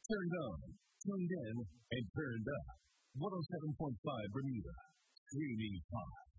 Turned on, tuned in, and turned up. 107.5 Bermuda. Streaming hot.